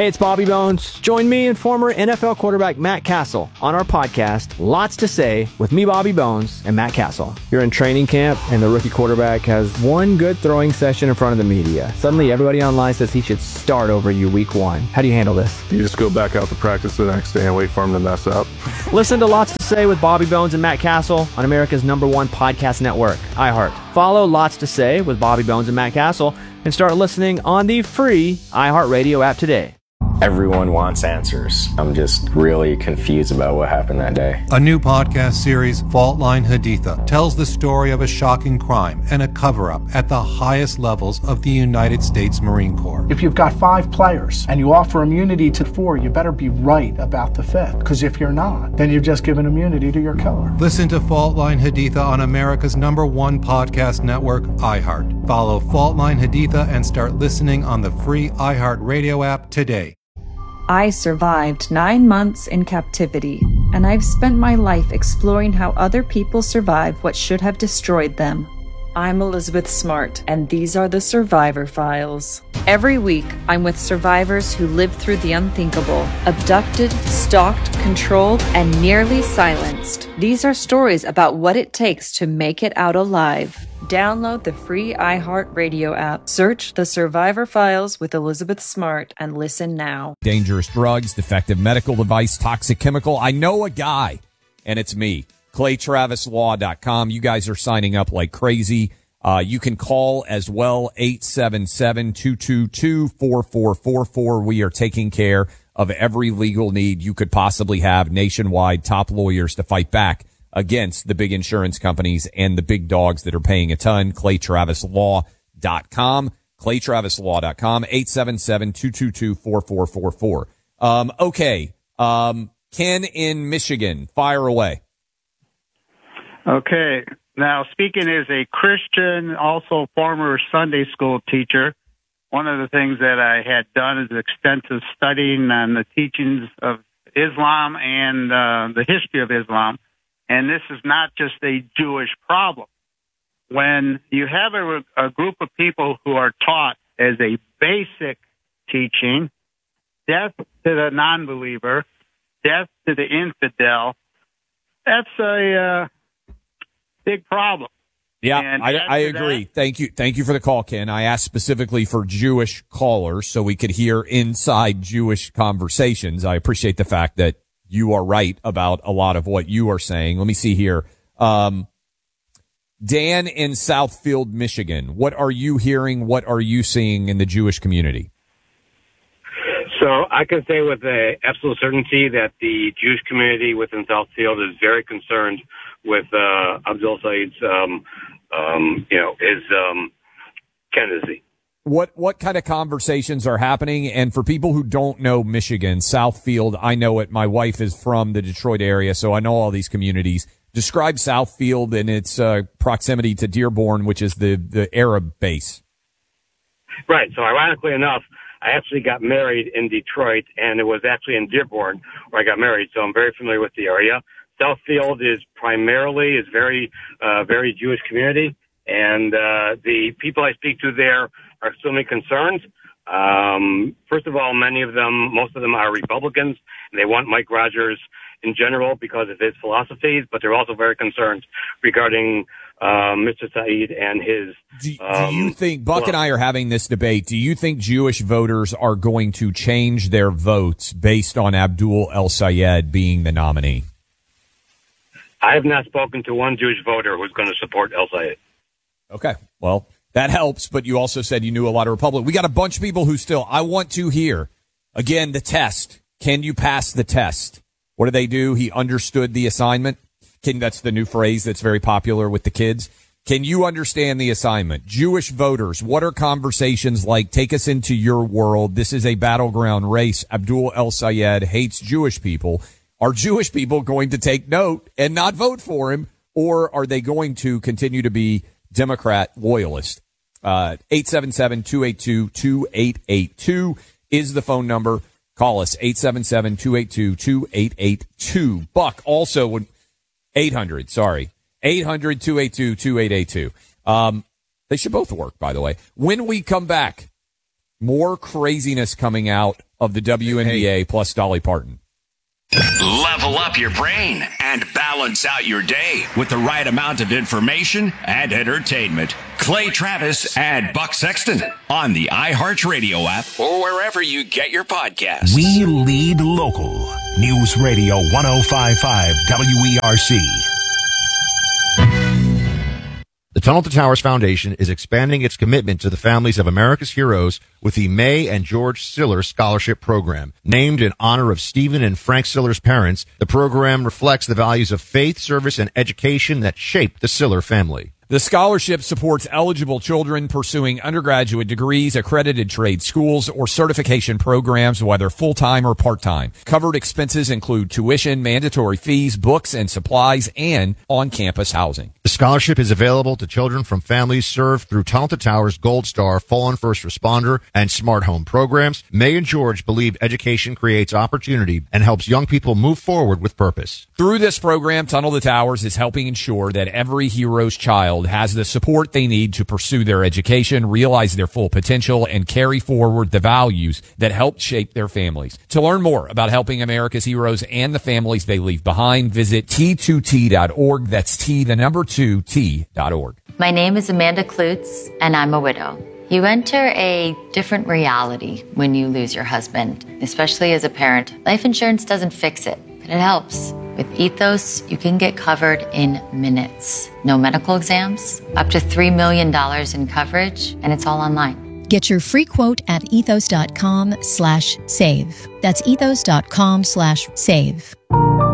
Hey, it's Bobby Bones. Join me and former NFL quarterback Matt Castle on our podcast, Lots to Say, with me, Bobby Bones, and Matt Castle. You're in training camp, and the rookie quarterback has one good throwing session in front of the media. Suddenly, everybody online says he should start over you week one. How do you handle this? You just go back out to practice the next day and wait for him to mess up. Listen to Lots to Say with Bobby Bones and Matt Castle on America's #1 podcast network, iHeart. Follow Lots to Say with Bobby Bones and Matt Castle and start listening on the free iHeartRadio app today. Everyone wants answers. I'm just really confused about what happened that day. A new podcast series, Fault Line Haditha, tells the story of a shocking crime and a cover-up at the highest levels of the United States Marine Corps. If you've got 5 players and you offer immunity to 4, you better be right about the 5th. Because if you're not, then you've just given immunity to your killer. Listen to Fault Line Haditha on America's #1 podcast network, iHeart. Follow Fault Line Haditha and start listening on the free iHeartRadio app today. I survived 9 months in captivity, and I've spent my life exploring how other people survive what should have destroyed them. I'm Elizabeth Smart, and these are the Survivor Files. Every week, I'm with survivors who lived through the unthinkable, abducted, stalked, controlled, and nearly silenced. These are stories about what it takes to make it out alive. Download the free iHeartRadio app. Search The Survivor Files with Elizabeth Smart and listen now. Dangerous drugs, defective medical device, toxic chemical. I know a guy, and it's me. ClayTravisLaw.com. You guys are signing up like crazy. You can call as well, 877-222-4444. We are taking care of every legal need you could possibly have nationwide. Top lawyers to fight back against the big insurance companies and the big dogs that are paying a ton. ClayTravisLaw.com. ClayTravisLaw.com. 877-222-4444. Okay. Ken in Michigan, fire away. Okay. Now, speaking as a Christian, also former Sunday school teacher, one of the things that I had done is extensive studying on the teachings of Islam and the history of Islam. And this is not just a Jewish problem. When you have a group of people who are taught as a basic teaching, death to the non-believer, death to the infidel, that's a big problem. Yeah, I agree. Thank you for the call, Ken. I asked specifically for Jewish callers so we could hear inside Jewish conversations. I appreciate the fact that you are right about a lot of what you are saying. Let me see here. Dan in Southfield, Michigan. What are you hearing? What are you seeing in the Jewish community? So I can say with absolute certainty that the Jewish community within Southfield is very concerned with Abdul Saeed's, his candidacy. What kind of conversations are happening? And for people who don't know Michigan, Southfield, I know it. My wife is from the Detroit area, so I know all these communities. Describe Southfield and its proximity to Dearborn, which is the Arab base. Right. So ironically enough, I actually got married in Detroit, and it was actually in Dearborn where I got married. So I'm very familiar with the area. Southfield is very Jewish community, and the people I speak to there are extremely concerned. First of all, most of them are Republicans, and they want Mike Rogers in general because of his philosophies, but they're also very concerned regarding Mr. Saeed and his... Do you think, Buck and I are having this debate, do you think Jewish voters are going to change their votes based on Abdul El-Sayed being the nominee? I have not spoken to one Jewish voter who's going to support El-Sayed. Okay, well, that helps, but you also said you knew a lot of Republicans. We got a bunch of people who still, I want to hear, again, the test. Can you pass the test? What do they do? He understood the assignment. That's the new phrase that's very popular with the kids. Can you understand the assignment? Jewish voters, what are conversations like? Take us into your world. This is a battleground race. Abdul El-Sayed hates Jewish people. Are Jewish people going to take note and not vote for him, or are they going to continue to be Democrat loyalist? 877-282-2882 is the phone number. Call us, 877-282-2882. Buck, also 800-282-2882. They should both work, by the way. When we come back, More craziness coming out of the WNBA plus Dolly Parton. Level up your brain and balance out your day with the right amount of information and entertainment. Clay Travis and Buck Sexton on the iHeartRadio app or wherever you get your podcasts. We lead local. News Radio 105.5 WERC. The Tunnel to Towers Foundation is expanding its commitment to the families of America's heroes with the May and George Siller Scholarship Program. Named in honor of Stephen and Frank Siller's parents, the program reflects the values of faith, service, and education that shaped the Siller family. The scholarship supports eligible children pursuing undergraduate degrees, accredited trade schools, or certification programs, whether full-time or part-time. Covered expenses include tuition, mandatory fees, books and supplies, and on-campus housing. The scholarship is available to children from families served through Tunnel to Towers Gold Star, Fallen First Responder, and Smart Home programs. May and George believe education creates opportunity and helps young people move forward with purpose. Through this program, Tunnel to Towers is helping ensure that every hero's child has the support they need to pursue their education, realize their full potential, and carry forward the values that helped shape their families. To learn more about helping America's heroes and the families they leave behind, visit T2T.org. That's T2T.org. My name is Amanda Klutz, and I'm a widow. You enter a different reality when you lose your husband, especially as a parent. Life insurance doesn't fix it, but it helps. With Ethos, you can get covered in minutes. No medical exams, up to $3 million in coverage, and it's all online. Get your free quote at ethos.com/save. That's ethos.com/save.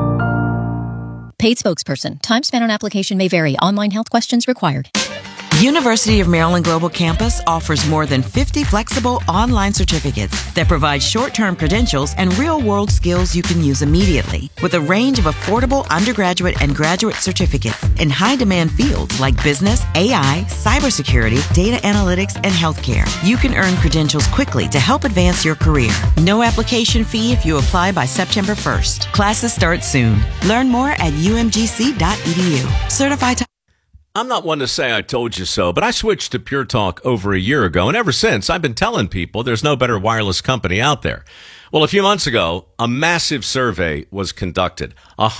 Paid spokesperson. Time spent on application may vary. Online health questions required. University of Maryland Global Campus offers more than 50 flexible online certificates that provide short-term credentials and real-world skills you can use immediately. With a range of affordable undergraduate and graduate certificates in high-demand fields like business, AI, cybersecurity, data analytics, and healthcare, you can earn credentials quickly to help advance your career. No application fee if you apply by September 1st. Classes start soon. Learn more at umgc.edu. Certified to I'm not one to say I told you so, but I switched to Pure Talk over a year ago, and ever since, I've been telling people there's no better wireless company out there. Well, a few months ago, a massive survey was conducted.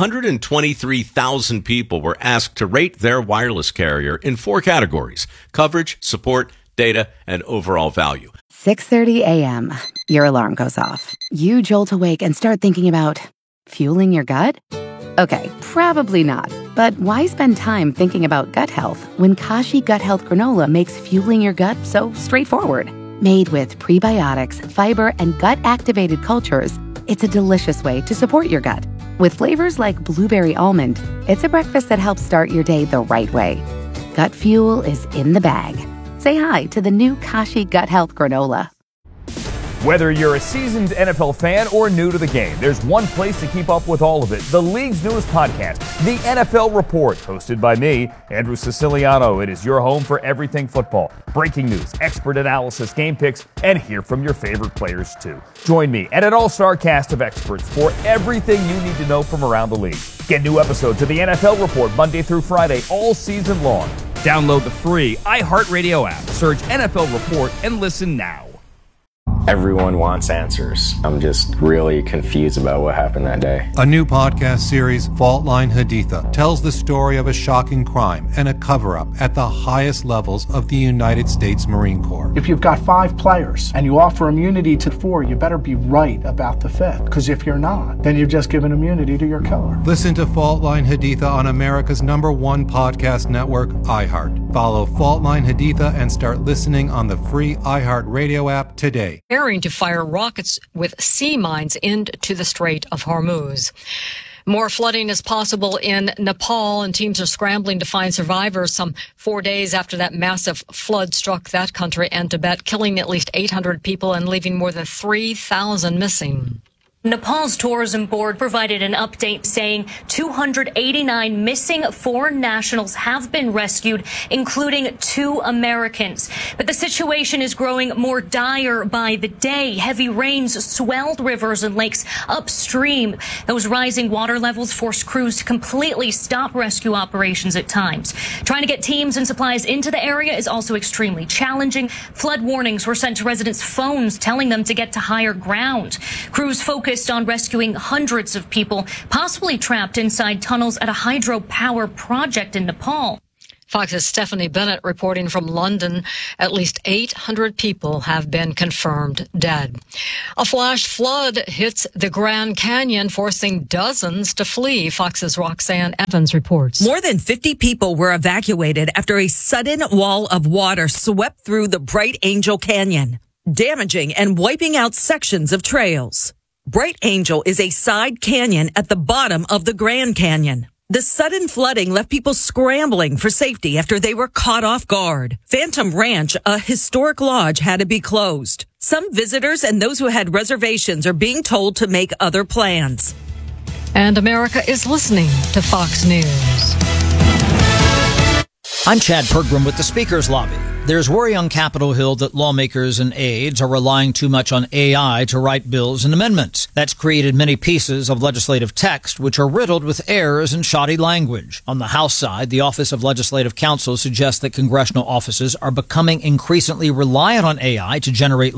123,000 people were asked to rate their wireless carrier in 4 categories: coverage, support, data, and overall value. 6:30 a.m. Your alarm goes off. You jolt awake and start thinking about fueling your gut? Okay, probably not. But why spend time thinking about gut health when Kashi Gut Health Granola makes fueling your gut so straightforward? Made with prebiotics, fiber, and gut-activated cultures, it's a delicious way to support your gut. With flavors like blueberry almond, it's a breakfast that helps start your day the right way. Gut fuel is in the bag. Say hi to the new Kashi Gut Health Granola. Whether you're a seasoned NFL fan or new to the game, there's one place to keep up with all of it. The league's newest podcast, The NFL Report, hosted by me, Andrew Siciliano. It is your home for everything football. Breaking news, expert analysis, game picks, and hear from your favorite players too. Join me and an all-star cast of experts for everything you need to know from around the league. Get new episodes of The NFL Report Monday through Friday all season long. Download the free iHeartRadio app. Search NFL Report and listen now. Everyone wants answers. I'm just really confused about what happened that day. A new podcast series, Fault Line Haditha, tells the story of a shocking crime and a cover-up at the highest levels of the United States Marine Corps. If you've got 5 players and you offer immunity to 4, you better be right about the 5th. Because if you're not, then you've just given immunity to your killer. Listen to Fault Line Haditha on America's #1 podcast network, iHeart. Follow Fault Line Haditha and start listening on the free iHeart Radio app today. Preparing to fire rockets with sea mines into the Strait of Hormuz. More flooding is possible in Nepal, and teams are scrambling to find survivors some 4 days after that massive flood struck that country and Tibet, killing at least 800 people and leaving more than 3,000 missing. Nepal's tourism board provided an update saying 289 missing foreign nationals have been rescued, including 2 Americans. But the situation is growing more dire by the day. Heavy rains swelled rivers and lakes upstream. Those rising water levels forced crews to completely stop rescue operations at times. Trying to get teams and supplies into the area is also extremely challenging. Flood warnings were sent to residents' phones telling them to get to higher ground. Crews focused on rescuing hundreds of people, possibly trapped inside tunnels at a hydropower project in Nepal. Fox's Stephanie Bennett reporting from London. At least 800 people have been confirmed dead. A flash flood hits the Grand Canyon, forcing dozens to flee. Fox's Roxanne Evans reports. More than 50 people were evacuated after a sudden wall of water swept through the Bright Angel Canyon, damaging and wiping out sections of trails. Bright Angel is a side canyon at the bottom of the Grand Canyon. The sudden flooding left people scrambling for safety after they were caught off guard. Phantom Ranch, a historic lodge, had to be closed. Some visitors and those who had reservations are being told to make other plans. And America is listening to Fox News. I'm Chad Pergram with the Speaker's Lobby. There's worry on Capitol Hill that lawmakers and aides are relying too much on AI to write bills and amendments. That's created many pieces of legislative text which are riddled with errors and shoddy language. On the House side, the Office of Legislative Counsel suggests that congressional offices are becoming increasingly reliant on AI to generate.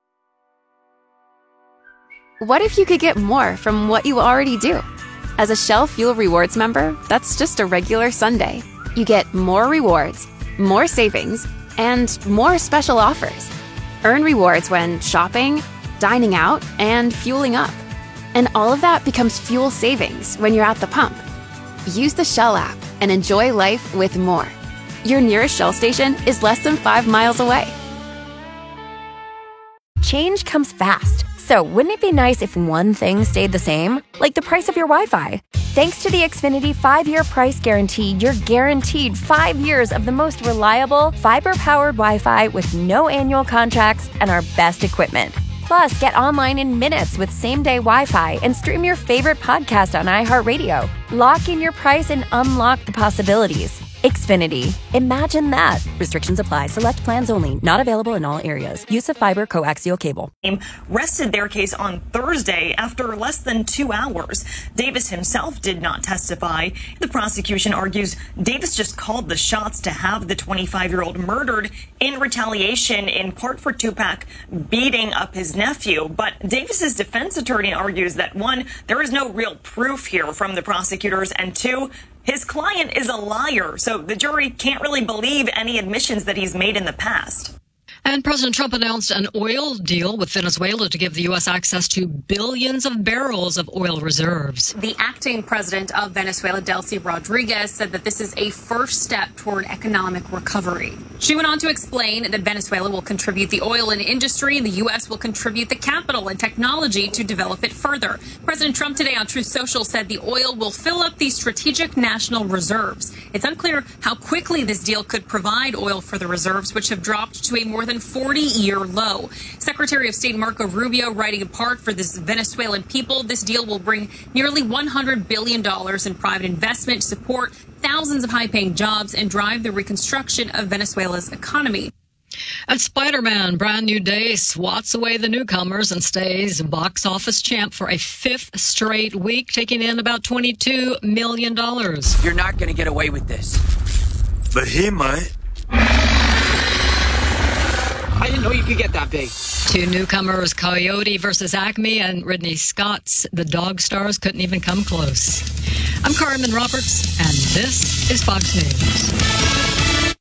What if you could get more from what you already do? As a Shell Fuel Rewards member, that's just a regular Sunday. You get more rewards, more savings, and more special offers. Earn rewards when shopping, dining out, and fueling up. And all of that becomes fuel savings when you're at the pump. Use the Shell app and enjoy life with more. Your nearest Shell station is less than 5 miles away. Change comes fast. So wouldn't it be nice if one thing stayed the same? Like the price of your Wi-Fi. Thanks to the Xfinity 5-year price guarantee, you're guaranteed 5 years of the most reliable, fiber-powered Wi-Fi with no annual contracts and our best equipment. Plus, get online in minutes with same-day Wi-Fi and stream your favorite podcast on iHeartRadio. Lock in your price and unlock the possibilities. Xfinity. Imagine that. Restrictions apply. Select plans only. Not available in all areas. Use of fiber coaxial cable. Rested their case on Thursday after less than 2 hours. Davis himself did not testify. The prosecution argues Davis just called the shots to have the 25-year-old murdered in retaliation, in part for Tupac beating up his nephew. But Davis's defense attorney argues that, 1, there is no real proof here from the prosecutors, and 2, his client is a liar, so the jury can't really believe any admissions that he's made in the past. And President Trump announced an oil deal with Venezuela to give the U.S. access to billions of barrels of oil reserves. The acting president of Venezuela, Delcy Rodriguez, said that this is a first step toward economic recovery. She went on to explain that Venezuela will contribute the oil and industry, and the U.S. will contribute the capital and technology to develop it further. President Trump today on Truth Social said the oil will fill up these strategic national reserves. It's unclear how quickly this deal could provide oil for the reserves, which have dropped to a more than 40-year low. Secretary of State Marco Rubio writing a part for this Venezuelan people. This deal will bring nearly $100 billion in private investment, support thousands of high-paying jobs, and drive the reconstruction of Venezuela's economy. And Spider-Man, Brand New Day, swats away the newcomers and stays box office champ for a 5th straight week, taking in about $22 million. You're not going to get away with this. But he might. I didn't know you could get that big. 2 newcomers, Coyote versus Acme, and Ridley Scott's The Dog Stars couldn't even come close. I'm Carmen Roberts, and this is Fox News.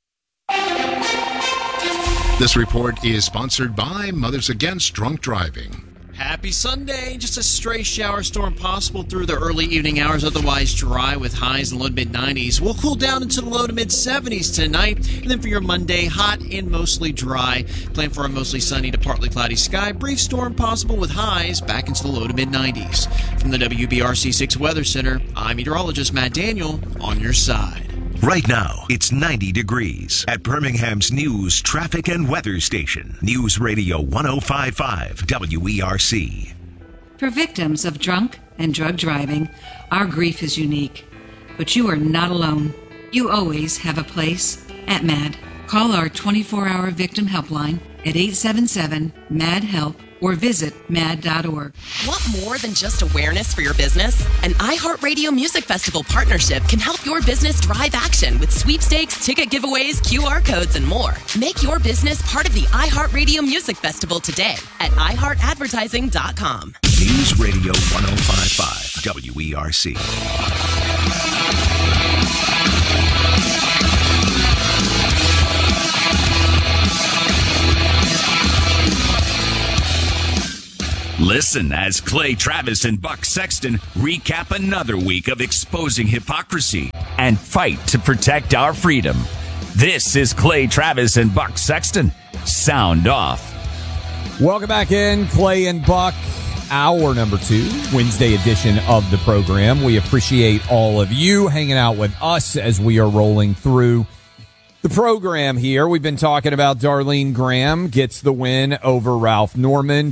This report is sponsored by Mothers Against Drunk Driving. Happy Sunday. Just a stray shower storm possible through the early evening hours, otherwise dry with highs in the low to mid-90s. We'll cool down into the low to mid-70s tonight. And then for your Monday, hot and mostly dry. Plan for a mostly sunny to partly cloudy sky. Brief storm possible with highs back into the low to mid-90s. From the WBRC 6 Weather Center, I'm meteorologist Matt Daniel on your side. Right now, it's 90 degrees at Birmingham's news, traffic, and weather station. News Radio 105.5 WERC. For victims of drunk and drug driving, our grief is unique. But you are not alone. You always have a place at MAD. Call our 24-hour victim helpline at 877-MAD-HELP or visit mad.org. Want more than just awareness for your business? An iHeartRadio Music Festival partnership can help your business drive action with sweepstakes, ticket giveaways, QR codes, and more. Make your business part of the iHeartRadio Music Festival today at iHeartAdvertising.com. News Radio 105.5 WERC. Listen as Clay Travis and Buck Sexton recap another week of exposing hypocrisy and fight to protect our freedom. This is Clay Travis and Buck Sexton. Sound off. Welcome back in, Clay and Buck, hour number 2, Wednesday edition of the program. We appreciate all of you hanging out with us as we are rolling through the program here. We've been talking about Darlene Graham gets the win over Ralph Norman,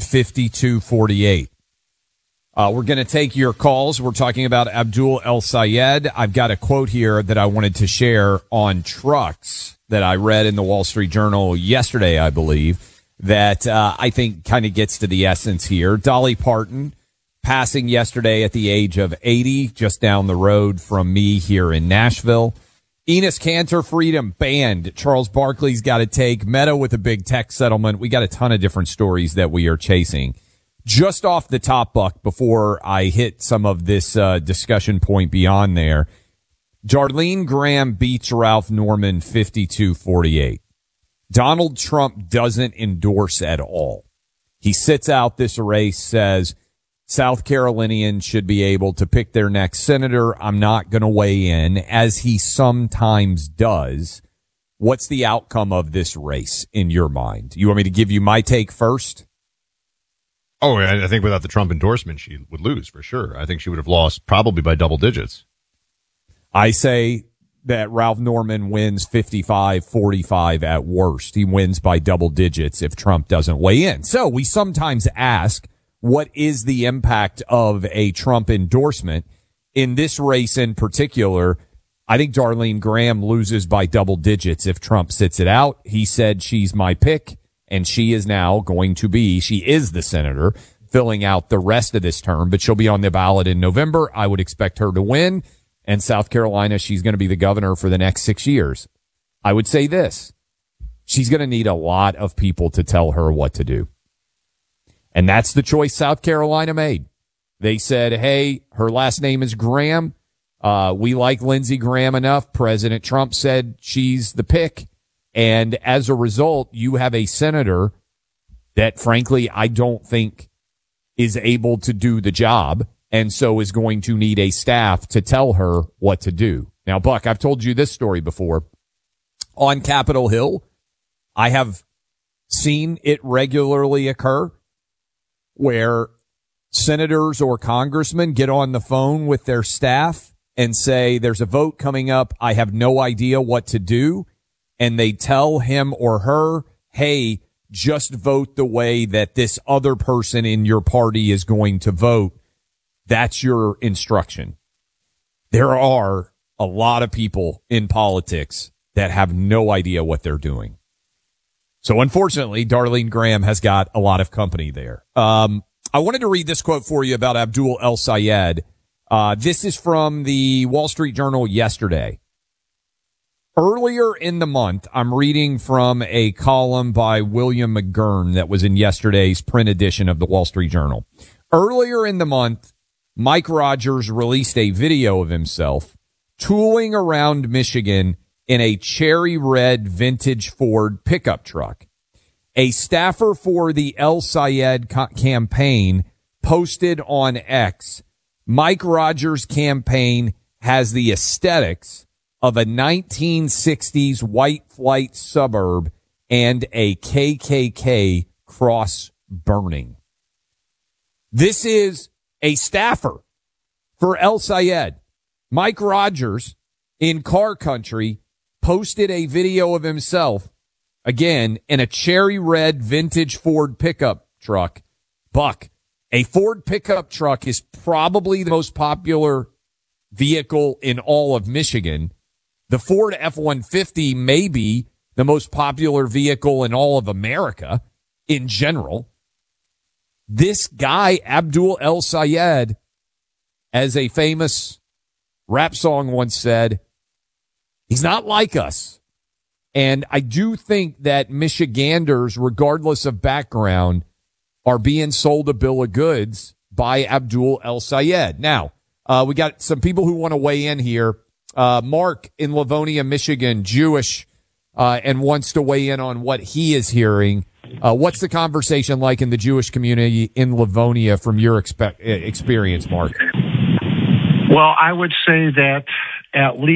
52-48. We're going to take your calls. We're talking about Abdul El-Sayed. I've got a quote here that I wanted to share on trucks that I read in the Wall Street Journal yesterday, I believe, that I think kind of gets to the essence here. Dolly Parton passing yesterday at the age of 80, just down the road from me here in Nashville. Enos Cantor, freedom banned. Charles Barkley's got to take. Meta with a big tech settlement. We got a ton of different stories that we are chasing. Just off the top, Buck, before I hit some of this discussion point beyond there, Darlene Graham beats Ralph Norman 52-48. Donald Trump doesn't endorse at all. He sits out this race, says South Carolinians should be able to pick their next senator. I'm not going to weigh in, as he sometimes does. What's the outcome of this race in your mind? You want me to give you my take first? Oh, I think without the Trump endorsement, she would lose for sure. I think she would have lost probably by double digits. I say that Ralph Norman wins 55-45 at worst. He wins by double digits if Trump doesn't weigh in. So we sometimes ask, what is the impact of a Trump endorsement? In this race in particular, I think Darlene Graham loses by double digits if Trump sits it out. He said she's my pick, and she is now going to be, she is the senator filling out the rest of this term, but she'll be on the ballot in November. I would expect her to win. And South Carolina, she's going to be the governor for the next 6 years. I would say this. She's going to need a lot of people to tell her what to do. And that's the choice South Carolina made. They said, hey, her last name is Graham. We like Lindsey Graham enough. President Trump said she's the pick. And as a result, you have a senator that, frankly, I don't think is able to do the job, and so is going to need a staff to tell her what to do. Now, Buck, I've told you this story before. On Capitol Hill, I have seen it regularly occur where senators or congressmen get on the phone with their staff and say, there's a vote coming up. I have no idea what to do. And they tell him or her, hey, just vote the way that this other person in your party is going to vote. That's your instruction. There are a lot of people in politics that have no idea what they're doing. So unfortunately, Darlene Graham has got a lot of company there. I wanted to read this quote for you about Abdul El-Sayed. This is from the Wall Street Journal yesterday. Earlier in the month, I'm reading from a column by William McGurn that was in yesterday's print edition of the Wall Street Journal. Earlier in the month, Mike Rogers released a video of himself tooling around Michigan in a cherry red vintage Ford pickup truck. A staffer for the El-Sayed campaign posted on X, Mike Rogers' campaign has the aesthetics of a 1960s white flight suburb and a KKK cross burning. This is a staffer for El-Sayed. Mike Rogers in car country posted a video of himself, again, in a cherry red vintage Ford pickup truck. Buck, A Ford pickup truck is probably the most popular vehicle in all of Michigan. The Ford F-150 may be the most popular vehicle in all of America in general. This guy, Abdul El Sayed, as a famous rap song once said, he's not like us. And I do think that Michiganders, regardless of background, are being sold a bill of goods by Abdul El Sayed. Now, we got some people who want to weigh in here. Mark in Livonia, Michigan, Jewish, and wants to weigh in on what he is hearing. What's the conversation like in the Jewish community in Livonia from your experience, Mark? Well, I would say that at least